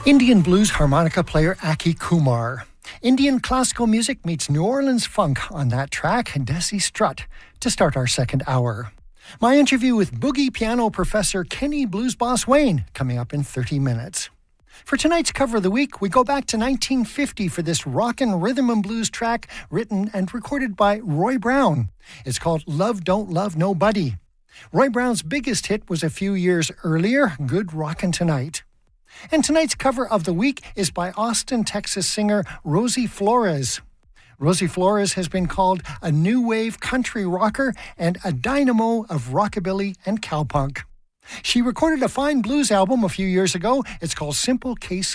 Indian blues harmonica player Aki Kumar. Indian classical music meets New Orleans funk on that track, Desi Strut, to start our second hour. My interview with boogie piano professor Kenny Blues Boss Wayne coming up in 30 minutes. For tonight's cover of the week, we go back to 1950 for this rockin' rhythm and blues track written and recorded by Roy Brown. It's called Love Don't Love Nobody. Roy Brown's biggest hit was a few years earlier, Good Rockin' Tonight. And tonight's cover of the week is by Austin, Texas singer Rosie Flores. Rosie Flores has been called a new wave country rocker and a dynamo of rockabilly and cowpunk. She recorded a fine blues album a few years ago. It's called Simple Case